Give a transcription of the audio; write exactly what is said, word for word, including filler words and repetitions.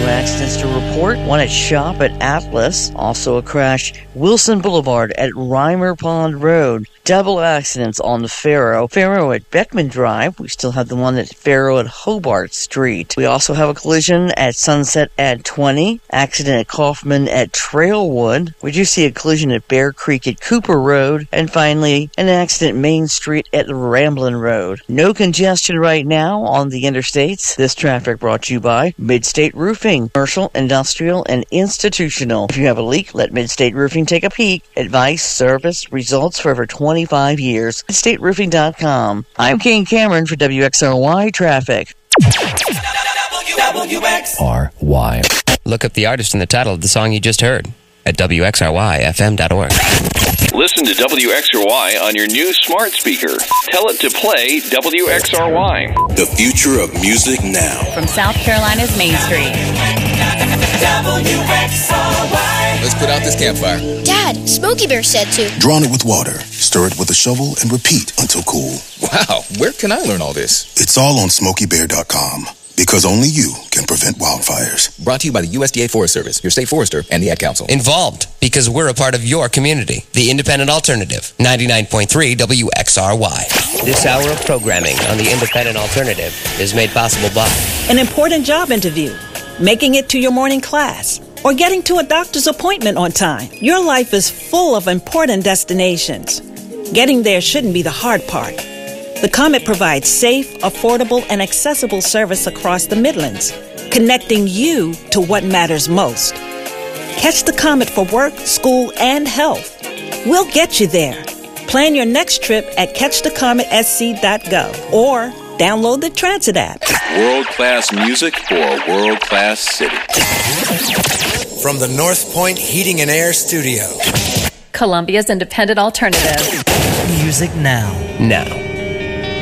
accidents to report. One at Shop at Atlas. Also a crash Wilson Boulevard at Reimer Pond Road. Double accidents on the Faro. Faro at Beckman Drive. We still have the one at Faro at Hobart Street. We also have a collision at Sunset at twenty. Accident at Kaufman at Trailwood. We do see a collision at Bear Creek at Cooper Road. And finally, an accident Main Street at Ramblin' Road. No congestion right now on the interstates. This traffic brought to you by Midstate Roofing. Commercial, industrial, and institutional. If you have a leak, let Midstate Roofing take a peek. Advice, service, results for over twenty-five years. midstate roofing dot com. I'm Kane Cameron for W X R Y Traffic. W X R Y. Look up the artist and the title of the song you just heard at W X R Y F M dot org. Listen to W X R Y on your new smart speaker. Tell it to play W X R Y. The future of music now. From South Carolina's Main Street. W X R Y. Let's put out this campfire. Dad, Smokey Bear said to. Drown it with water, stir it with a shovel, and repeat until cool. Wow, where can I learn all this? It's all on smokey bear dot com. Because only you can prevent wildfires. Brought to you by the U S D A Forest Service, your state forester, and the Ad Council. Involved, because we're a part of your community. The Independent Alternative, ninety-nine point three W X R Y. This hour of programming on the Independent Alternative is made possible by an important job interview, making it to your morning class, or getting to a doctor's appointment on time. Your life is full of important destinations. Getting there shouldn't be the hard part. The Comet provides safe, affordable, and accessible service across the Midlands, connecting you to what matters most. Catch the Comet for work, school, and health. We'll get you there. Plan your next trip at catch the comet s c dot gov or download the Transit app. World-class music for a world-class city. From the North Point Heating and Air Studio. Columbia's Independent Alternative. Music now. Now.